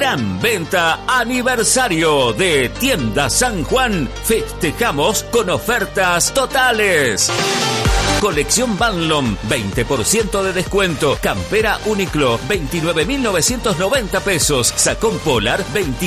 Gran venta aniversario de Tienda San Juan. Festejamos con ofertas totales. Colección Vanlom, 20% de descuento. Campera Uniqlo, 29.990 pesos. Sacón Polar,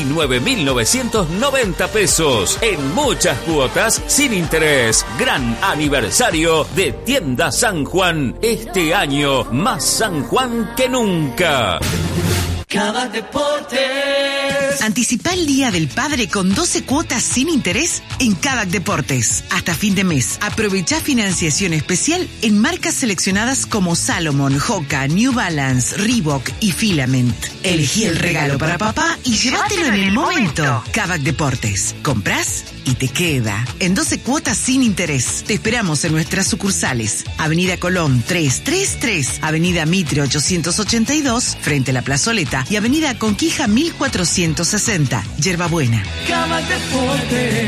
29.990 pesos. En muchas cuotas, sin interés. Gran aniversario de Tienda San Juan. Este año, más San Juan que nunca. Kavak Deportes. Anticipa el Día del Padre con 12 cuotas sin interés en Kavak Deportes. Hasta fin de mes, aprovecha financiación especial en marcas seleccionadas como Salomon, Hoka, New Balance, Reebok y Filament. Elegí el regalo para papá y llévatelo en el momento. Kavak Deportes. Comprás y te queda. En 12 cuotas sin interés. Te esperamos en nuestras sucursales. Avenida Colón 333, Avenida Mitre 882, frente a la Plazoleta, y Avenida Conquija 1460, Yerbabuena. Kavak Deportes.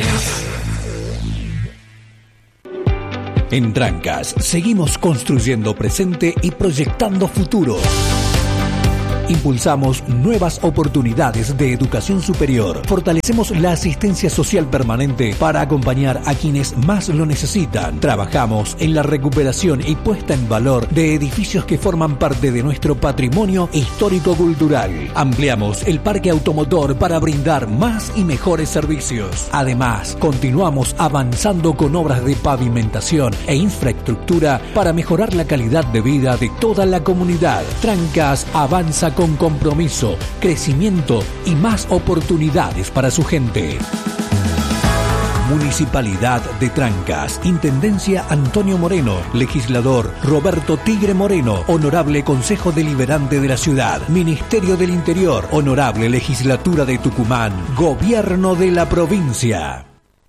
En Trancas seguimos construyendo presente y proyectando futuro. Impulsamos nuevas oportunidades de educación superior. Fortalecemos la asistencia social permanente para acompañar a quienes más lo necesitan. Trabajamos en la recuperación y puesta en valor de edificios que forman parte de nuestro patrimonio histórico-cultural. Ampliamos el parque automotor para brindar más y mejores servicios. Además, continuamos avanzando con obras de pavimentación e infraestructura para mejorar la calidad de vida de toda la comunidad. Trancas avanza con compromiso, crecimiento y más oportunidades para su gente. Municipalidad de Trancas, Intendencia Antonio Moreno, Legislador Roberto Tigre Moreno, Honorable Consejo Deliberante de la Ciudad, Ministerio del Interior, Honorable Legislatura de Tucumán, Gobierno de la Provincia.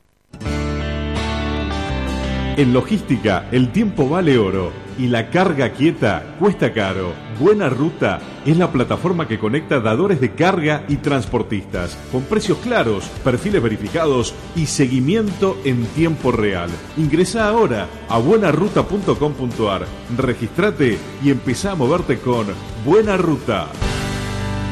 En logística, el tiempo vale oro y la carga quieta cuesta caro. Buena Ruta es la plataforma que conecta dadores de carga y transportistas, con precios claros, perfiles verificados y seguimiento en tiempo real. Ingresa ahora a buenaruta.com.ar, registrate y empezá a moverte con Buena Ruta.